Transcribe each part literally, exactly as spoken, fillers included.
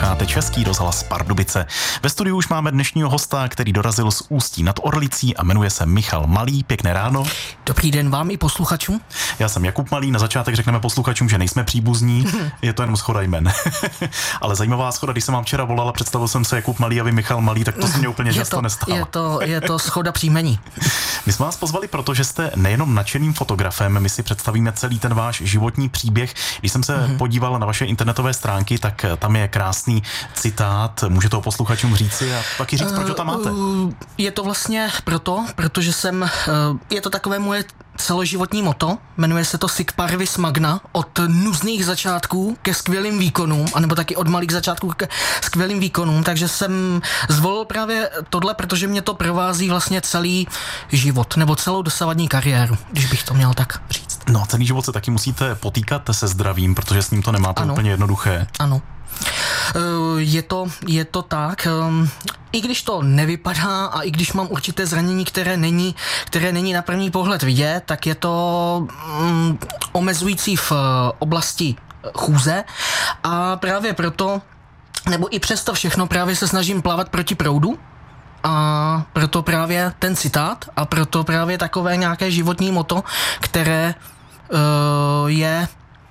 Posloucháte Český rozhlas Pardubice. Ve studiu už máme dnešního hosta, který dorazil z Ústí nad Orlicí a jmenuje se Michal Malý. Pěkné ráno. Dobrý den vám i posluchačům. Já jsem Jakub Malý. Na začátek řekneme posluchačům, že nejsme příbuzní, je to jenom shoda jmen. Ale zajímavá shoda, když jsem vám včera volala, představil jsem se Jakub Malý a vy Michal Malý, tak to se mě úplně často nestalo. Je to, je to shoda příjmení. My jsme vás pozvali, protože jste nejenom nadšeným fotografem, my si představíme celý ten váš životní příběh. Když jsem se mm-hmm. podíval na vaše internetové stránky, tak tam je krásný citát. Můžete ho posluchačům říci a taky říct, proč ho tam máte? Je to vlastně proto, protože jsem, je to takové moje celoživotní moto, jmenuje se to Sic Parvis Magna, od nuzných začátků ke skvělým výkonům, anebo taky od malých začátků ke skvělým výkonům, takže jsem zvolil právě tohle, protože mě to provází vlastně celý život, nebo celou dosavadní kariéru, když bych to měl tak říct. No, celý život se taky musíte potýkat se zdravím, protože s ním to nemáte ano. úplně jednoduché. Ano. Je to, je to tak, i když to nevypadá a i když mám určité zranění, které není, které není na první pohled vidět, tak je to mm, omezující v oblasti chůze a právě proto, nebo i přesto všechno, právě se snažím plavat proti proudu a proto právě ten citát a proto právě takové nějaké životní moto, které uh, je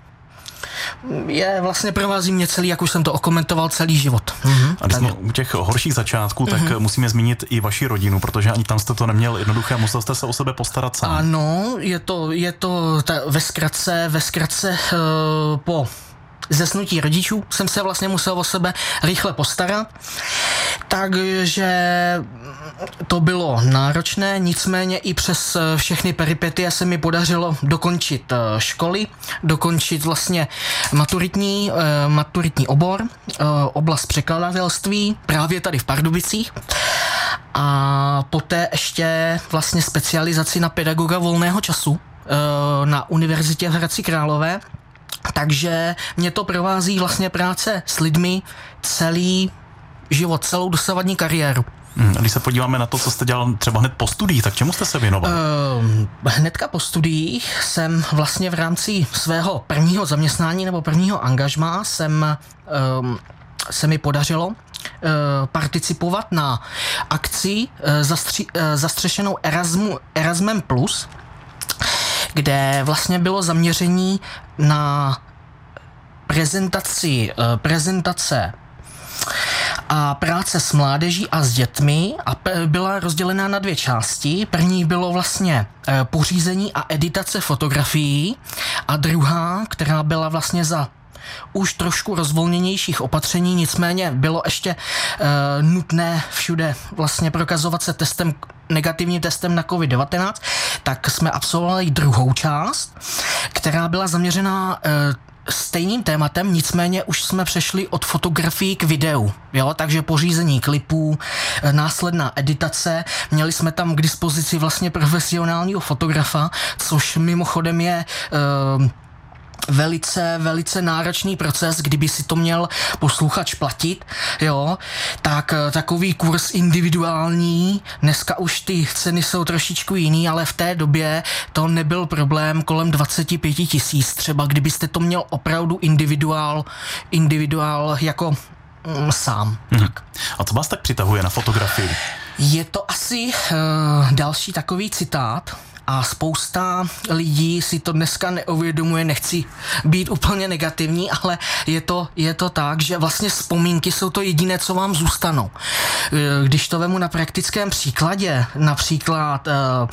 je vlastně provází mě celý, jak už jsem to okomentoval, celý život. Mm-hmm. A když jsme u těch horších začátků, tak mm-hmm. musíme zmínit i vaši rodinu, protože ani tam jste to neměl jednoduché, musel jste se o sebe postarat sám. Ano, je to, je to ta, ve zkratce, ve zkratce uh, po zesnutí rodičů jsem se vlastně musel o sebe rychle postarat, takže to bylo náročné, nicméně i přes všechny peripetie se mi podařilo dokončit školy, dokončit vlastně maturitní, maturitní obor, oblast překladatelství, právě tady v Pardubicích a poté ještě vlastně specializaci na pedagoga volného času na univerzitě v Hradci Králové. Takže mě to provází vlastně práce s lidmi celý život, celou dosavadní kariéru. Hmm, když se podíváme na to, co jste dělal třeba hned po studiích, tak čemu jste se věnoval? Uh, hnedka po studiích jsem vlastně v rámci svého prvního zaměstnání nebo prvního angažmá jsem, um, se mi podařilo uh, participovat na akci uh, zastři, uh, zastřešenou Erasmu, Erasmem Plus, kde vlastně bylo zaměření na prezentaci, prezentace a práce s mládeží a s dětmi a byla rozdělená na dvě části. První bylo vlastně pořízení a editace fotografií a druhá, která byla vlastně za už trošku rozvolněnějších opatření, nicméně bylo ještě uh, nutné všude vlastně prokazovat se testem, negativním testem na covid devatenáct, tak jsme absolvovali druhou část, která byla zaměřená uh, stejným tématem, nicméně už jsme přešli od fotografií k videu, jo, takže pořízení klipů, následná editace, měli jsme tam k dispozici vlastně profesionálního fotografa, což mimochodem je uh, velice, velice náročný proces, kdyby si to měl posluchač platit, jo, tak takový kurz individuální, dneska už ty ceny jsou trošičku jiný, ale v té době to nebyl problém, kolem dvacet pět tisíc třeba, kdybyste to měl opravdu individuál, individuál jako mm, sám. Hmm. Tak. A co vás tak přitahuje na fotografii? Je to asi uh, další takový citát, a spousta lidí si to dneska neuvědomuje, nechci být úplně negativní, ale je to, je to tak, že vlastně vzpomínky jsou to jediné, co vám zůstanou. Když to vemu na praktickém příkladě, například uh,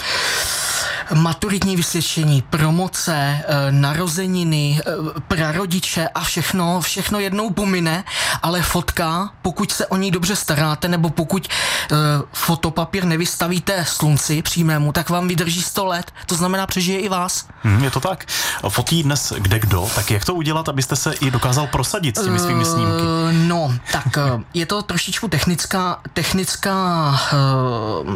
maturitní vysvědčení, promoce, narozeniny, prarodiče a všechno, všechno jednou pomine, ale fotka, pokud se o ní dobře staráte, nebo pokud uh, fotopapír nevystavíte slunci přímému, tak vám vydrží sto let, to znamená přežije i vás. Hmm, je to tak. Fotí dnes kde kdo, tak jak to udělat, abyste se i dokázal prosadit s těmi svými snímky? Uh, no, tak je to trošičku technická, technická, uh,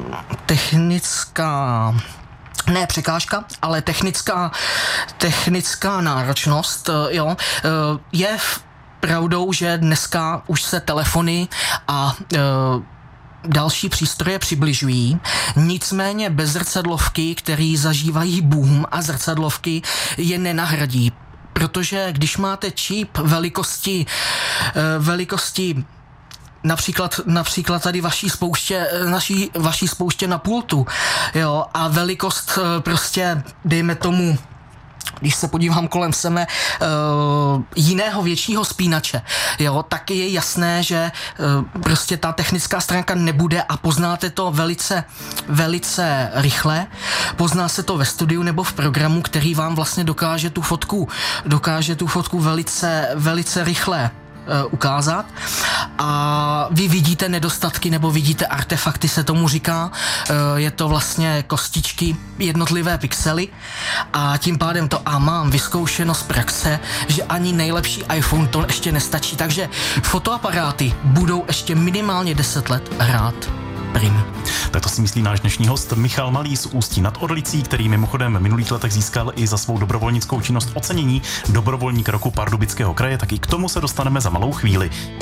technická ne překážka, ale technická, technická náročnost, jo, je pravdou, že dneska už se telefony a další přístroje přibližují, nicméně bez zrcadlovky, který zažívají boom a zrcadlovky je nenahradí. protože když máte čip velikosti, velikosti Například, například tady vaší spouště, naší, vaší spouště na pultu, jo, a velikost prostě, dejme tomu, když se podívám kolem sebe, uh, jiného většího spínače, jo, tak je jasné, že uh, prostě ta technická stránka nebude a poznáte to velice, velice rychle. Pozná se to ve studiu nebo v programu, který vám vlastně dokáže tu fotku, dokáže tu fotku velice, velice rychle ukázat a vy vidíte nedostatky nebo vidíte artefakty, se tomu říká, je to vlastně kostičky, jednotlivé pixely a tím pádem to a mám vyzkoušeno z praxe, že ani nejlepší iPhone to ještě nestačí, takže fotoaparáty budou ještě minimálně deset let hrát prim. Tak to si myslí náš dnešní host Michal Malý z Ústí nad Orlicí, který mimochodem v minulých letech získal i za svou dobrovolnickou činnost ocenění dobrovolník roku Pardubického kraje, tak i k tomu se dostaneme za malou chvíli.